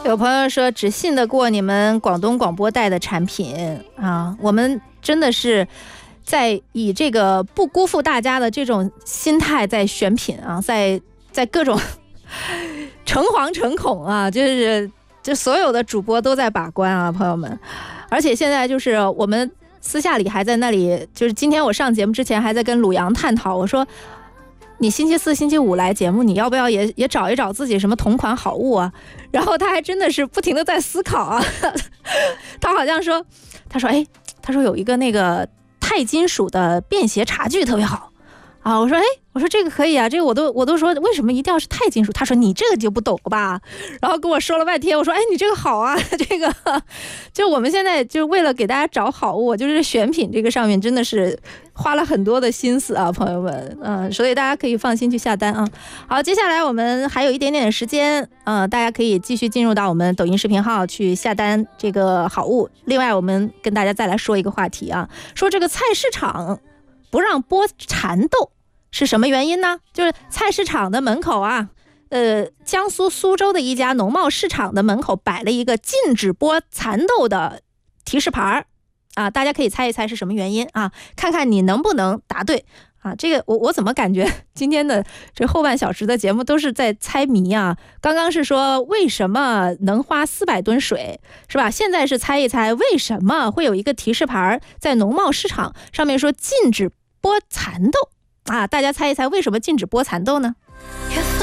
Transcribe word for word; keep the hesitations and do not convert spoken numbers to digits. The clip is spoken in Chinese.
有朋友说只信得过你们广东广播带的产品啊，我们真的是在以这个不辜负大家的这种心态在选品啊，在在各种诚惶诚恐啊，就是就所有的主播都在把关啊，朋友们。而且现在就是我们私下里还在那里，就是今天我上节目之前还在跟鲁阳探讨，我说你星期四星期五来节目，你要不要也也找一找自己什么同款好物啊？然后他还真的是不停的在思考啊，他好像说他说哎他说有一个那个钛金属的便携茶具特别好啊，我说哎，我说这个可以啊，这个我都我都说为什么一定要是钛金属？他说你这个就不懂吧，然后跟我说了半天，我说哎你这个好啊，这个就我们现在就为了给大家找好物，就是选品这个上面真的是花了很多的心思啊，朋友们，嗯，所以大家可以放心去下单啊。好，接下来我们还有一点点的时间，嗯，大家可以继续进入到我们抖音视频号去下单这个好物。另外，我们跟大家再来说一个话题啊，说这个菜市场不让剥蚕豆。是什么原因呢？就是菜市场的门口啊，呃，江苏苏州的一家农贸市场的门口摆了一个禁止剥蚕豆的提示牌啊，大家可以猜一猜是什么原因啊？看看你能不能答对啊？这个我我怎么感觉今天的这后半小时的节目都是在猜谜啊？刚刚是说为什么能花四百吨水，是吧？现在是猜一猜为什么会有一个提示牌在农贸市场上面说禁止剥蚕豆。啊，大家猜一猜为什么禁止剥蚕豆呢？